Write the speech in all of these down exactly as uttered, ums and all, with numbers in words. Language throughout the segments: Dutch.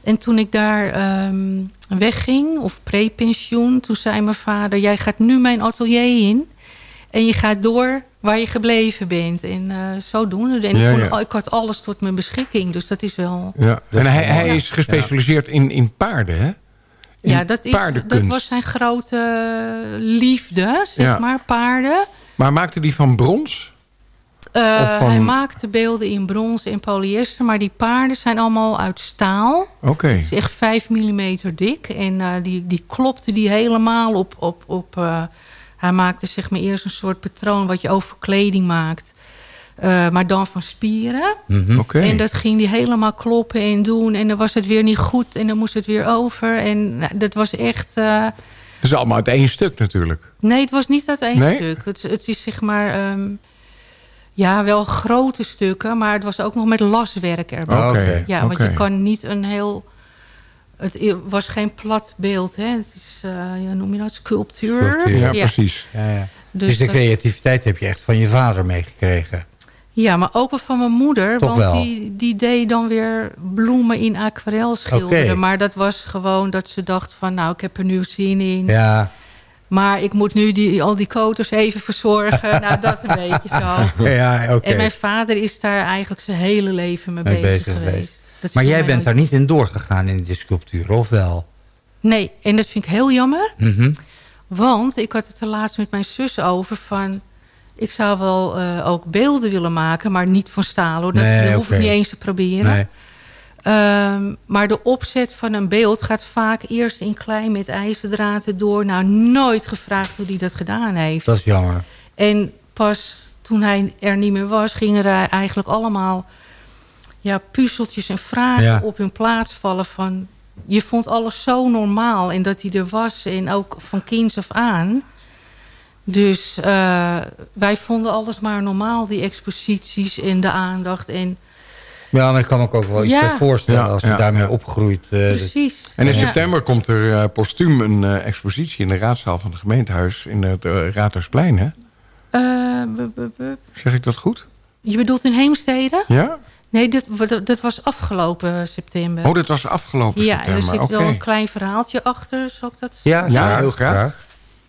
En toen ik daar um, wegging, of prepensioen... toen zei mijn vader, jij gaat nu mijn atelier in... en je gaat door waar je gebleven bent. En uh, zodoende. En ja, ik, ja. kon, ik had alles tot mijn beschikking. Dus dat is wel... Ja. En hij, hij ja. is gespecialiseerd in, in paarden, hè? In ja, dat, is, dat was zijn grote liefde, zeg ja. maar, paarden. Maar maakte die van brons? Uh, van... Hij maakte beelden in brons en polyester. Maar die paarden zijn allemaal uit staal. Oké. Okay. Het is echt vijf millimeter dik. En uh, die, die klopte die helemaal op... op, op uh, hij maakte zeg maar eerst een soort patroon wat je over kleding maakt. Uh, maar dan van spieren. Mm-hmm. Okay. En dat ging die helemaal kloppen en doen. En dan was het weer niet goed. En dan moest het weer over. En nou, dat was echt... Uh... Het is allemaal uit één stuk natuurlijk. Nee, het was niet uit één nee? stuk. Het, het is zeg maar... Um, ja, wel grote stukken. Maar het was ook nog met laswerk erbij. Oh, okay. Ja, want okay. je kan niet een heel... Het was geen plat beeld, hè. Het is, uh, ja, noem je dat, sculptuur? sculptuur ja, ja, precies. Ja, ja. Dus, dus de dat... creativiteit heb je echt van je vader meegekregen? Ja, maar ook wel van mijn moeder. Toch want wel. Die, die deed dan weer bloemen in aquarel schilderen. Okay. Maar dat was gewoon dat ze dacht van... nou, ik heb er nu zin in. Ja. Maar ik moet nu die, al die koters even verzorgen. Nou, dat een beetje zo. Ja, okay. En mijn vader is daar eigenlijk zijn hele leven mee, mee bezig, bezig geweest. geweest. Maar jij bent daar niet in doorgegaan in die sculptuur, of wel? Nee, en dat vind ik heel jammer. Mm-hmm. Want ik had het er laatst met mijn zus over van... ik zou wel uh, ook beelden willen maken, maar niet van staal. Hoor. Dat, nee, dat okay. hoef ik niet eens te proberen. Nee. Um, maar de opzet van een beeld gaat vaak eerst in klein met ijzerdraad door. Nou, nooit gevraagd hoe hij dat gedaan heeft. Dat is jammer. En pas toen hij er niet meer was, gingen er eigenlijk allemaal... ja, puzzeltjes en vragen ja. op hun plaats vallen van... je vond alles zo normaal en dat hij er was en ook van kinds af aan. Dus uh, wij vonden alles maar normaal, die exposities en de aandacht. En ja, maar ik kan me ook wel iets ja. voorstellen als je ja, daarmee ja. opgroeit. Uh, Precies. En in ja. september komt er uh, postuum een uh, expositie in de raadzaal van het gemeentehuis in het uh, Raadhuisplein, hè? Uh, b- b- b- zeg ik dat goed? Je bedoelt in Heemstede? Ja. Nee, dit, dat was afgelopen september. Oh, dat was afgelopen ja, september. Ja, er zit okay. wel een klein verhaaltje achter, zal ik dat ja, ja, heel graag.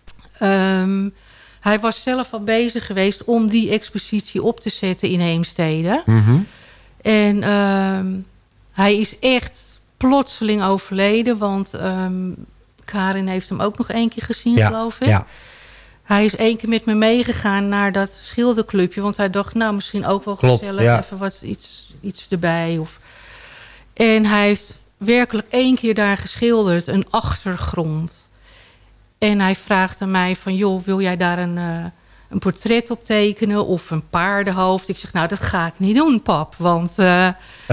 Um, hij was zelf al bezig geweest om die expositie op te zetten in Heemstede. Mm-hmm. En um, hij is echt plotseling overleden, want um, Karin heeft hem ook nog één keer gezien, ja, geloof ik. Ja. Hij is één keer met me meegegaan naar dat schilderclubje. Want hij dacht, nou, misschien ook wel Klopt, gezellig. Ja. Even wat, iets, iets erbij. Of... En hij heeft werkelijk één keer daar geschilderd. Een achtergrond. En hij vraagt aan mij van... joh, wil jij daar een, uh, een portret op tekenen? Of een paardenhoofd? Ik zeg, nou, dat ga ik niet doen, pap. Want uh,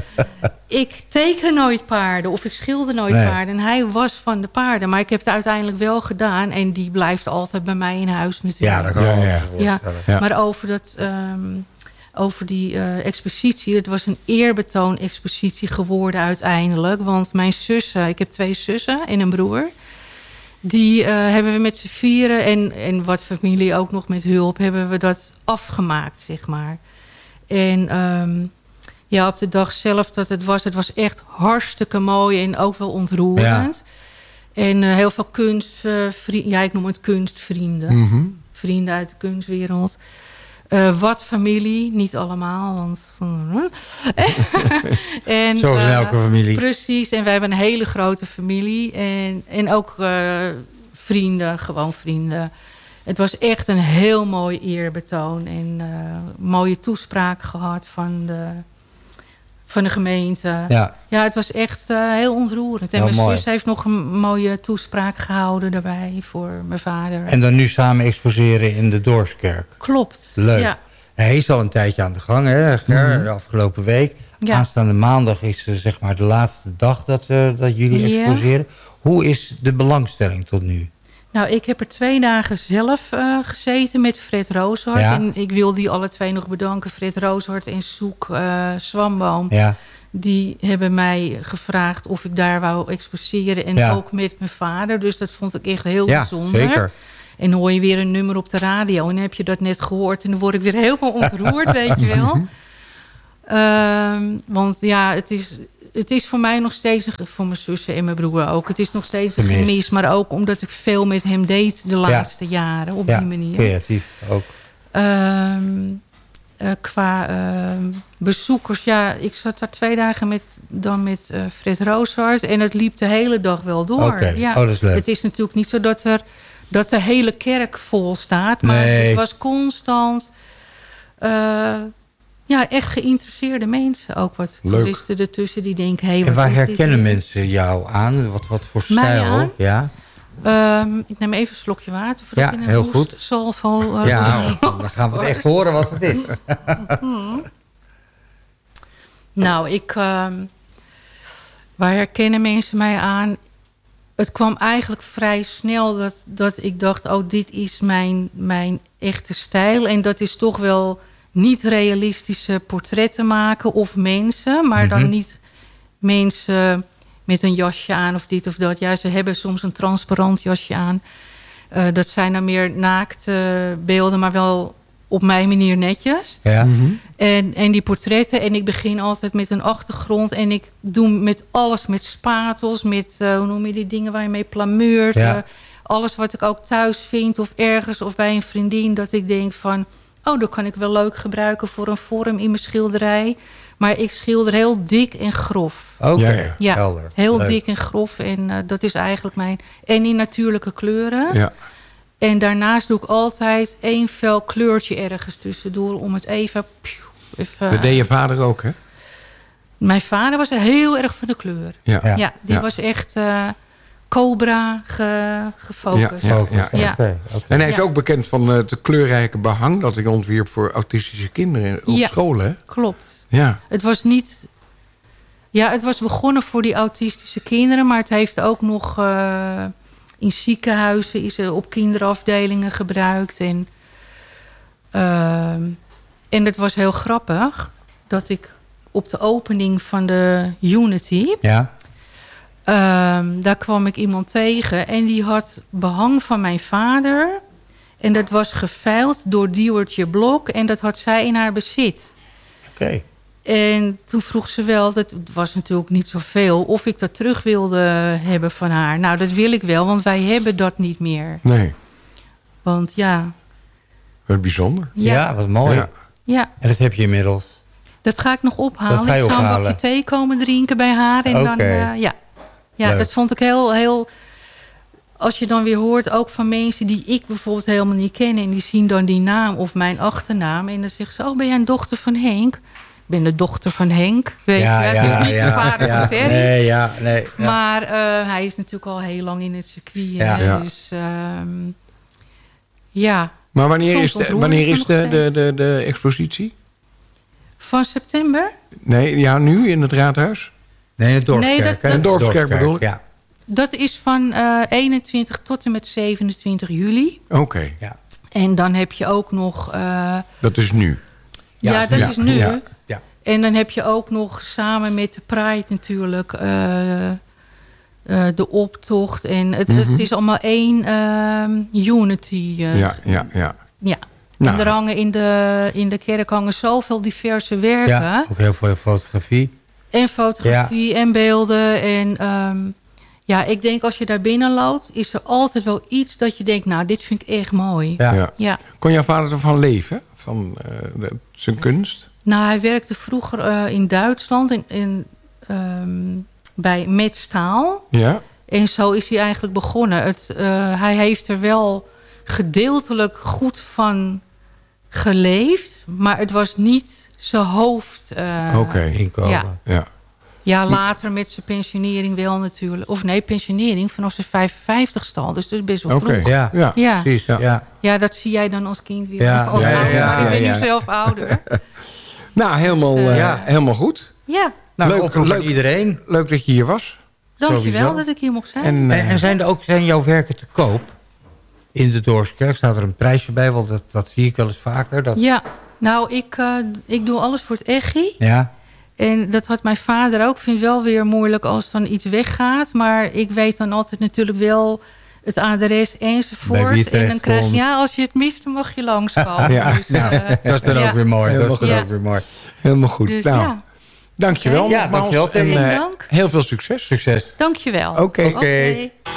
ik teken nooit paarden. Of ik schilder nooit nee. paarden. En hij was van de paarden. Maar ik heb het uiteindelijk wel gedaan. En die blijft altijd bij mij in huis natuurlijk. Ja, dat kan ja, ja. ja. ja. Maar over, dat, um, over die uh, expositie... het was een eerbetoon-expositie geworden uiteindelijk. Want mijn zussen... ik heb twee zussen en een broer... Die uh, hebben we met z'n vieren en, en wat familie ook nog met hulp... hebben we dat afgemaakt, zeg maar. En um, ja, op de dag zelf dat het was... het was echt hartstikke mooi en ook wel ontroerend. Ja. En uh, heel veel kunst... Uh, vri- ja, ik noem het kunstvrienden. Mm-hmm. Vrienden uit de kunstwereld. Uh, wat familie, niet allemaal, want... en, Zoals in elke uh, familie. Precies, en wij hebben een hele grote familie. En, en ook uh, vrienden, gewoon vrienden. Het was echt een heel mooi eerbetoon. En uh, mooie toespraak gehad van de, van de gemeente. Ja. ja, het was echt uh, heel ontroerend. En heel mijn mooi. zus heeft nog een mooie toespraak gehouden daarbij voor mijn vader. En dan nu samen exposeren in de Doorskerk. Klopt. Leuk. Ja. Hij is al een tijdje aan de gang, hè, Ger, mm-hmm. de afgelopen week. Ja. Aanstaande maandag is uh, zeg maar de laatste dag dat, uh, dat jullie ja. exposeren. Hoe is de belangstelling tot nu? Nou, ik heb er twee dagen zelf uh, gezeten met Fred Rooshart. Ja. En ik wil die alle twee nog bedanken. Fred Rooshart en Soek uh, Zwamboom. Ja. Die hebben mij gevraagd of ik daar wou exposeren. En ja. ook met mijn vader. Dus dat vond ik echt heel ja, bijzonder. Zeker. En dan hoor je weer een nummer op de radio. En dan heb je dat net gehoord. En dan word ik weer helemaal ontroerd, weet je wel. Um, want ja, het is... het is voor mij nog steeds, een, voor mijn zussen en mijn broer ook. Het is nog steeds een Gemis. gemis. Maar ook omdat ik veel met hem deed de laatste ja. jaren. Op ja, die manier. creatief ook. Um, uh, qua uh, bezoekers, ja, ik zat daar twee dagen met, dan met uh, Fred Rooshart. En het liep de hele dag wel door. Okay. Ja. Oh, dat is leuk. Het is natuurlijk niet zo dat, er, dat de hele kerk vol staat. Maar nee. het was constant... Uh, ja, echt geïnteresseerde mensen. Ook wat leuk. toeristen ertussen die denken... Hey, en waar herkennen dit? mensen jou aan? Wat, wat voor Mij stijl? aan? Ja. Um, ik neem even een slokje water. Ja, in een heel goed. Salvo, uh, ja, dan gaan we het echt horen wat het is. hmm. Nou, ik... Um, waar herkennen mensen mij aan? Het kwam eigenlijk vrij snel dat, dat ik dacht... oh, dit is mijn, mijn echte stijl. En dat is toch wel niet realistische portretten maken of mensen. Maar Mm-hmm. dan niet mensen met een jasje aan of dit of dat. Ja, ze hebben soms een transparant jasje aan. Uh, dat zijn dan meer naakte beelden, maar wel op mijn manier netjes. Ja. Mm-hmm. En, en die portretten. En ik begin altijd met een achtergrond. En ik doe met alles, met spatels, met, uh, hoe noem je die dingen waar je mee plameurt. Ja. Uh, alles wat ik ook thuis vind of ergens of bij een vriendin. Dat ik denk van, oh, dat kan ik wel leuk gebruiken voor een vorm in mijn schilderij. Maar ik schilder heel dik en grof. Oké, okay. ja, ja. Ja, helder. heel Leuk. dik en grof. En uh, dat is eigenlijk mijn... En in natuurlijke kleuren. Ja. En daarnaast doe ik altijd één fel kleurtje ergens tussendoor. Om het even... even Dat deed je vader ook, hè? Mijn vader was heel erg van de kleur. Ja. Ja. Ja, die Ja. was echt uh, Cobra ge, gefocust. Ja, Ja, ja. Ja. Okay, okay. En hij is Ja. ook bekend van het uh, kleurrijke behang... dat hij ontwierp voor autistische kinderen op Ja. school, hè? Klopt. Ja. Het was niet... Ja, het was begonnen voor die autistische kinderen... maar het heeft ook nog... Uh, in ziekenhuizen is er op kinderafdelingen gebruikt. En, uh, en het was heel grappig... dat ik op de opening van de Unity... Ja. Um, daar kwam ik iemand tegen... en die had behang van mijn vader... en dat was geveild door Diewertje Blok... en dat had zij in haar bezit. Oké. Okay. En toen vroeg ze wel, dat was natuurlijk niet zoveel... of ik dat terug wilde hebben van haar. Nou, dat wil ik wel, want wij hebben dat niet meer. Nee. Want ja... Wat bijzonder. Ja, Ja, wat mooi. Ja. ja, En dat heb je inmiddels. dat ga ik nog ophalen. Dat ga je ik zou een ophalen. bakje thee komen drinken bij haar. En Oké. dan, uh, ja, ja Leuk. dat vond ik heel, heel... Als je dan weer hoort, ook van mensen die ik bijvoorbeeld helemaal niet ken... en die zien dan die naam of mijn achternaam... en dan zeggen ze, oh, ben jij een dochter van Henk? Ik ben de dochter van Henk. Weet Ja, je, ja, het is niet ja, de vader ja, van Terry. Nee, ja, nee. Ja. Maar uh, hij is natuurlijk al heel lang in het circuit. Ja. Hè? Ja. Dus um, ja. Maar wanneer Soms is de, ontroer wanneer ik me is nog de, de, steeds. de, de expositie? Van september? Nee, ja, nu in het raadhuis? Nee, het dorpskerk. Nee, dat- hè? dat- Een dorpskerk bedoel ik? Ja. Dat is van uh, eenentwintig tot en met zevenentwintig juli. Oké, okay. En dan heb je ook nog... Uh, dat is nu. ja, Ja, dat ja, is nu. ja. Ja. En dan heb je ook nog samen met de Pride natuurlijk... Uh, uh, de optocht. En het, Mhm. het is allemaal één uh, unity. Uh, Ja, ja, ja. ja. Nou. En er hangen in de, in de kerk hangen zoveel diverse werken. Ja, ook heel veel fotografie. En fotografie en beelden. En um, ja, ik denk als je daar binnen loopt... is er altijd wel iets dat je denkt... nou, dit vind ik echt mooi. Ja. Ja. Ja. Kon jouw vader ervan leven? Van uh, de, zijn kunst? Nou, hij werkte vroeger uh, in Duitsland... In, in, um, bij met staal. Ja? En zo is hij eigenlijk begonnen. Het, uh, hij heeft er wel gedeeltelijk goed van geleefd... maar het was niet zijn hoofd... Uh, Oké. Okay. Inkomen. Ja. Ja. Ja, later met zijn pensionering wel natuurlijk. Of nee, pensionering vanaf zijn vijfenvijftigste al. Dus dat is best wel Oké. vroeg. Ja, Ja. Ja. precies. Ja. Ja. Ja, dat zie jij dan als kind weer. Ja, als ja, ouder, ja, maar ik ja, ben ja. nu zelf ouder. Nou, helemaal, Dus, uh, uh, Ja. helemaal goed. Ja, Nou, Leuk, oproep aan leuk. iedereen. Leuk dat je hier was. dankjewel Sowieso. dat ik hier mocht zijn. En, En, uh, en zijn er ook zijn jouw werken te koop? In de Dorpskerk staat er een prijsje bij, want dat, dat zie ik wel eens vaker. Dat, Ja, nou, ik, uh, ik doe alles voor het echi. ja. En dat had mijn vader ook. Ik vind het wel weer moeilijk als dan iets weggaat. Maar ik weet dan altijd natuurlijk wel het adres enzovoort. Bij wie het En dan krijg je, terechtkomt. ja, als je het mist, dan mag je langskomen. Ja. Dus, uh, Dat is dan ja. ook weer mooi. Dat is dan Ja. ook weer mooi. helemaal goed. Dus nou, ja. Dankjewel. Okay. Ja, dankjewel. En uh, dank. heel veel succes. Succes. Dankjewel. Oké. Okay. Okay.